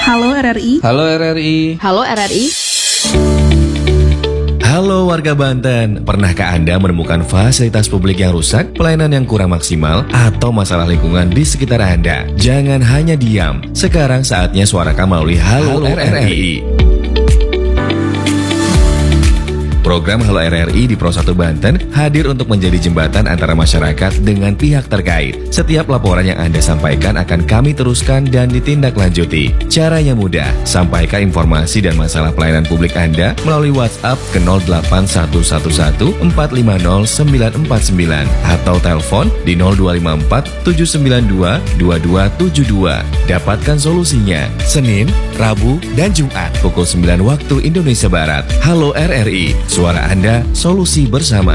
Halo RRI. Halo RRI. Halo RRI. Halo warga Banten, pernahkah Anda menemukan fasilitas publik yang rusak, pelayanan yang kurang maksimal, atau masalah lingkungan di sekitar Anda? Jangan hanya diam, sekarang saatnya suarakan melalui Halo RRI. Program Halo RRI di Pro 1 Banten hadir untuk menjadi jembatan antara masyarakat dengan pihak terkait. Setiap laporan yang Anda sampaikan akan kami teruskan dan ditindaklanjuti. Caranya mudah, sampaikan informasi dan masalah pelayanan publik Anda melalui WhatsApp ke 08111 450 949 atau telepon di 0254 792 2272. Dapatkan solusinya Senin, Rabu, dan Jumat pukul 9 waktu Indonesia Barat. Halo RRI. Suara Anda, solusi bersama.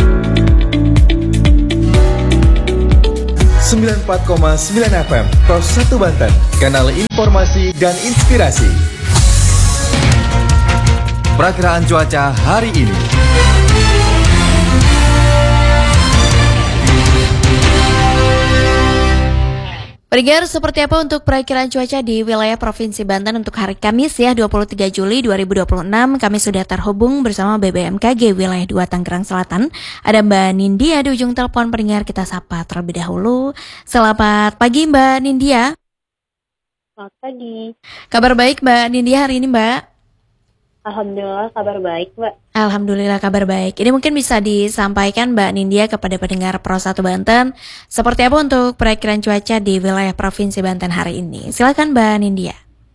94,9 FM, Pro 1 Banten, kanal informasi dan inspirasi. Perakiraan cuaca hari ini. Pendengar, seperti apa untuk perakiraan cuaca di wilayah Provinsi Banten untuk hari Kamis ya 23 Juli 2026. Kami sudah terhubung bersama BBMKG Wilayah 2 Tangerang Selatan. Ada Mbak Nindya di ujung telepon. Pendengar, kita sapa terlebih dahulu. Selamat pagi Mbak Nindya. Selamat pagi. Kabar baik Mbak Nindya hari ini Mbak? Alhamdulillah kabar baik Mbak. Alhamdulillah kabar baik. Ini mungkin bisa disampaikan Mbak Nindya kepada pendengar Pro 1 Banten. Seperti apa untuk perakiraan cuaca di wilayah Provinsi Banten hari ini? Silakan Mbak Nindya.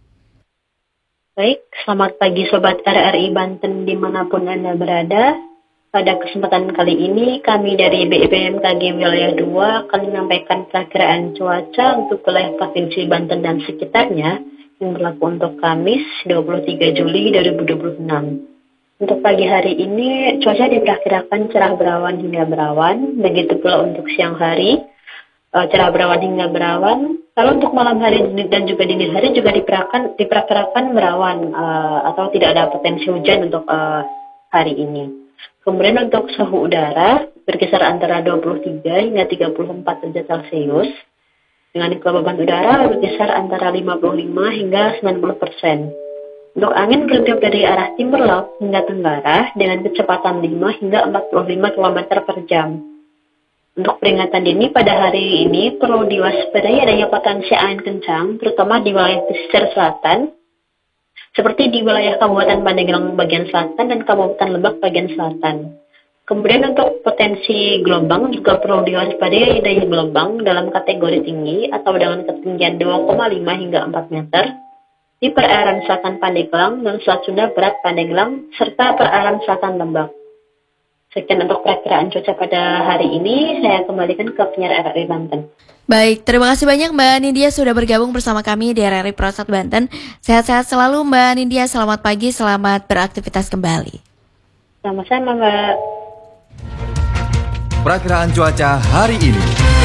Baik, selamat pagi Sobat RRI Banten dimanapun Anda berada. Pada kesempatan kali ini kami dari BBMKG Wilayah 2 akan menyampaikan perakiraan cuaca untuk wilayah Provinsi Banten dan sekitarnya yang berlaku untuk Kamis 23 Juli 2026. Untuk pagi hari ini cuaca diperkirakan cerah berawan hingga berawan, begitu pula untuk siang hari cerah berawan hingga berawan. Kalau untuk malam hari dan juga dini hari juga diperkirakan berawan atau tidak ada potensi hujan untuk hari ini. Kemudian untuk suhu udara berkisar antara 23 hingga 34 derajat Celcius. Dengan kelembaban udara berkisar antara 55 hingga 90%. Untuk angin bertiup dari arah timur laut hingga tenggara dengan kecepatan 5 hingga 45 km per jam. Untuk peringatan dini pada hari ini perlu diwaspadai adanya potensi angin kencang, terutama di wilayah pesisir selatan, seperti di wilayah Kabupaten Pandeglang bagian selatan dan Kabupaten Lebak bagian selatan. Kemudian untuk potensi gelombang juga perlu diwaspadai adanya gelombang dalam kategori tinggi atau dengan ketinggian 2,5 hingga 4 meter di perairan selatan Pandeglang dan Selat Sunda Barat Pandeglang serta perairan selatan Lebak. Sekian untuk perakiraan cuaca pada hari ini, saya kembalikan ke penyiar RRI Banten. Baik, terima kasih banyak Mbak Nindya sudah bergabung bersama kami di RRI Pro 1 Banten. Sehat-sehat selalu Mbak Nindya, selamat pagi, selamat beraktivitas kembali. Sama-sama Mbak. Perakiraan cuaca hari ini.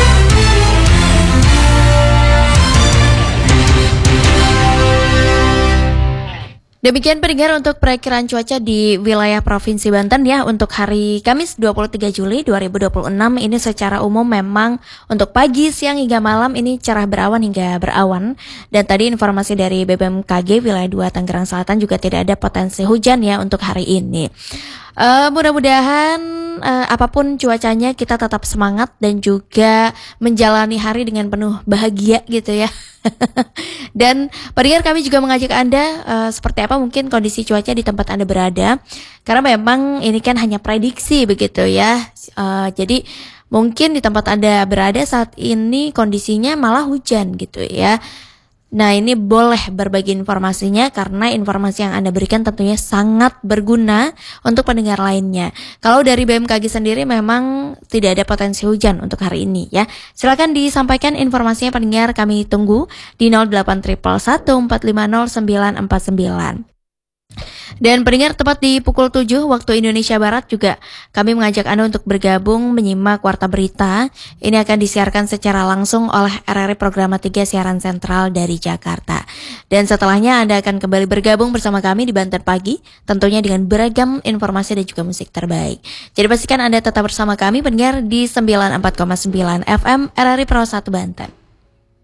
Demikian pendengar untuk perakiraan cuaca di wilayah Provinsi Banten ya untuk hari Kamis 23 Juli 2026 ini secara umum memang untuk pagi, siang hingga malam ini cerah berawan hingga berawan dan tadi informasi dari BBMKG wilayah 2 Tangerang Selatan juga tidak ada potensi hujan ya untuk hari ini. Mudah-mudahan apapun cuacanya kita tetap semangat dan juga menjalani hari dengan penuh bahagia gitu ya. Dan pendengar kami juga mengajak Anda seperti apa mungkin kondisi cuaca di tempat Anda berada. Karena memang ini kan hanya prediksi begitu ya. Jadi mungkin di tempat Anda berada saat ini kondisinya malah hujan gitu ya. Nah ini boleh berbagi informasinya karena informasi yang Anda berikan tentunya sangat berguna untuk pendengar lainnya. Kalau dari BMKG sendiri memang tidak ada potensi hujan untuk hari ini ya. Silakan disampaikan informasinya pendengar, kami tunggu di 08111 450 949. Dan pendengar tepat di pukul 7 waktu Indonesia Barat juga kami mengajak Anda untuk bergabung menyimak Warta Berita. Ini akan disiarkan secara langsung oleh RRI Programa 3 Siaran Sentral dari Jakarta. Dan setelahnya Anda akan kembali bergabung bersama kami di Banten Pagi, tentunya dengan beragam informasi dan juga musik terbaik. Jadi pastikan Anda tetap bersama kami pendengar di 94,9 FM RRI Pro 1 Banten.